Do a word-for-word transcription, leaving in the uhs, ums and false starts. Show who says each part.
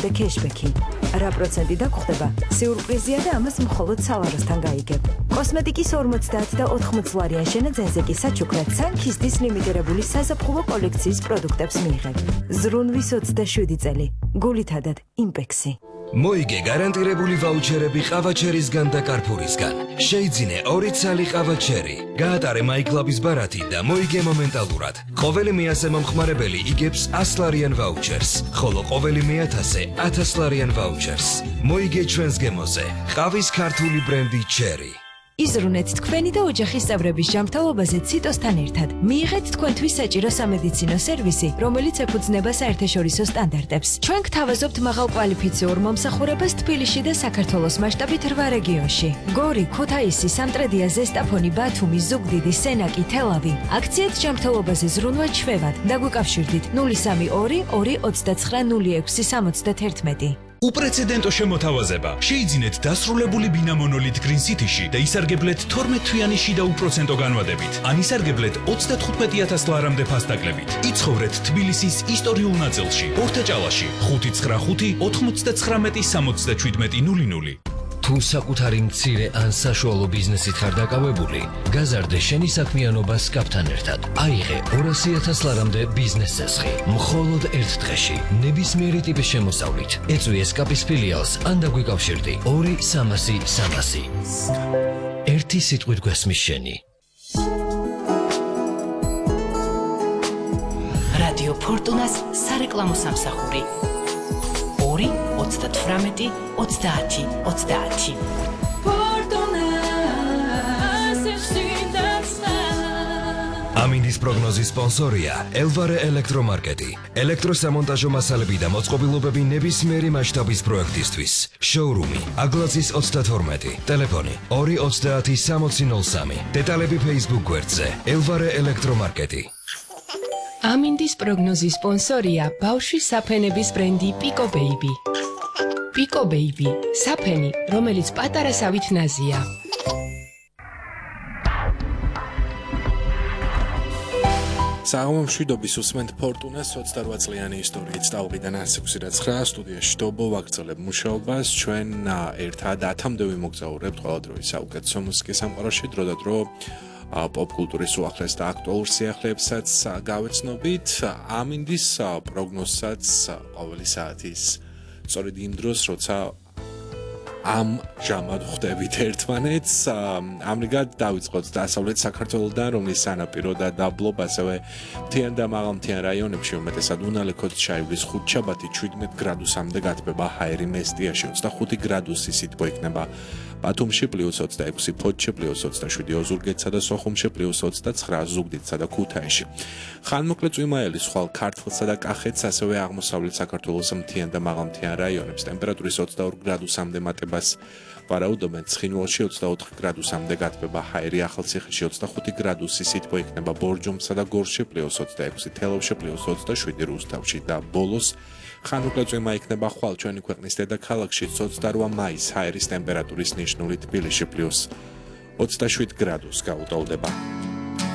Speaker 1: და cashback-ი. რა პროცენტი დაგხვდება? სიურპრიზია და ამას მხოლოდ სალაროსთან გაიგებ. კოსმეტიკის ორმოცდაათ და ოთხმოცი ლარიან შენაძენზე კი საჩუქრად Sunkist-ის ლიმიტირებული საზაფხულო კოლექციის პროდუქტებს მიიღებ. ზრუნვის ოცდაშვიდი წელი. გულითადად იმპექსი.
Speaker 2: მოიგე გარანტირებული ვაუჩერები ყავაჩერისგან და კარფურისგან. შეიძინე ორი ცალი ყავაჩერი. გაატარე MyClub-ის ბარათი და მოიგე მომენტალურად. ყოველი მეათე მომხმარებელი იგებს ას ლარიან ვაუჩერს, ხოლო ყოველი მეათასე ათას ლარიან ვაუჩერს. მოიგე ჩვენს გემოზე. ყავის ქართული ბრენდი Cherry.
Speaker 1: იზრუნეთ თქვენი და ოჯახის წევრების ჯანმრთელობაზე ციტოსთან ერთად. მიიღეთ თქვენთვის საჭირო სამედიცინო სერვისი, რომელიც ეფუძნება საერთაშორისო სტანდარტებს. ჩვენ გთავაზობთ მაღალკვალიფიციურ მომსახურებას თბილისში და საქართველოს მასშტაბით რვა რეგიონში. გორი, ქუთაისი, სამტრედია, ზესტაფონი, ბათუმი, ზუგდიდი, სენაკი, თელავი. აქციით ჯანმრთელობაზე ზრუნვა ჩვევად. დაგვიკავშირდით ნული სამი ორი ორი ოცდაცხრა ნული ექვსი სამოცდათერთმეტი.
Speaker 3: უპრეცედენტო შემოთავაზება. შეიძინეთ დასრულებული ბინა მონოლით Green City-ში და ისარგებლეთ თორმეტ თვიანი შიდა უპროცენტო განვადებით. ან ისარგებლეთ ოცდათხუთმეტი ათას ლარამდე ფასდაკლებით. იცხოვრეთ თბილისის ისტორიულ ნაწილში, ორთაჭალაში, ხუთი ცხრა ხუთი ოთხმოცდაცხრამეტი სამოცდაშვიდმეტი ნული ნული.
Speaker 2: თუ საკუთარი მცირე ან საშუალო ბიზნესით ხარ დაკავებული, გაზარდე შენი საქმიანობა სკაპთან ერთად. აიღე ორასი ათას ლარამდე ბიზნეს წესხი. მხოლოდ ერთ დღეში, ნებისმიერი ტიპის შემოსავლით. ეწვი სკაპის ფილიალს ან დაგვიკავშირდი ორი სამასი სამასი. ერთი სიტყვით გვესმის შენი.
Speaker 4: რადიო ფორტუნას სარეკლამო სამსახური. ორი ოცდათვრამეტი ოცდაათი ოცდაათი.
Speaker 2: ამინდის პროგნოზის სპონსორია ელვარე ელექტრომარკეტი. ელექტროსამონტაჟო მასალები და მოწყობილობები ნებისმიერი მასშტაბის პროექტისთვის. შოურუმი აგლაძის ოცდათორმეტი. ტელეფონი ორი ოცდაათი სამოცი ნული სამი. დეტალები Facebook გვერდზე ელვარე ელექტრომარკეტი.
Speaker 5: ამინდის პროგნოზის სპონსორია ბავშვის საფენების ბრენდი Pico Baby. Pico Baby, საფენი, რომელიც პატარასავით ნაზია.
Speaker 6: საღამო მშვიდობის უსმენთ ფორტუნას ოცდარვა წლიანი ისტორიით სტალღიდან ასი ექვსი და ცხრა სტუდიაში შტობო ვაგრძელებ მუშაობას. ჩვენ ერთად ათამდე ვიმოგზაურებთ ყველა დროის საუკეთესო მუსიკის სამყაროში, დრო და დრო pop კულტურის უახლეს და აქტუალურ სიახლეებსაც გავეცნობით. ამინდის პროგნოზსაც ყოველი საათის სწორედ იმ დროს, როცა ამ ჟამად ხვდებით ერთმანეთს. ამრიგად დავიწყოთ დასავლეთ საქართველოდან, რომლის სანაპირო და დაბლობ, ასევე მთიან და მაღალმთიან რაიონებში, უმეტესად უნალექოდ ჩაივლის ხუთშაბათი შვიდმეტ გრადუსამდე გათბება ჰაერი მესტიაში, ოცდახუთი გრადუსი სითბო იქნება ბათუმში პლუს ოცდაექვსი, ფოთში პლუს ოცდაშვიდი, ოზურგეთსა და სოხუმში პლუს ოცდაცხრა, ზუგდიდსა და ქუთაისში. ხანმოკლე წვიმაელი სხვა ქართლსა და კახეთს, ასევე აღმოსავლეთ საქართველოს მთიან და მაღალმთიან რაიონებს ტემპერატურის ოცდაორი გრადუსამდე მატებას ვარაუდობენ. ცხინვალში ოცდაოთხი გრადუსამდე გათბება ჰაერი, ახალციხეში ოცდახუთი გრადუსი სითბო იქნება ბორჯომსა და გორში პლუს ოცდაექვსი, თელავში პლუს ოცდაშვიდი, რუსთავში და ბოლოს ხანმოკლე წვიმა იქნება ხვალ ჩვენი ქვეყნის დედაქალაქში ოცდარვა მაისს ჰაერის ტემპერატურის ნიშნული თბილისში პლუს ოცდაშვიდი გრადუსს გაუტოლდება.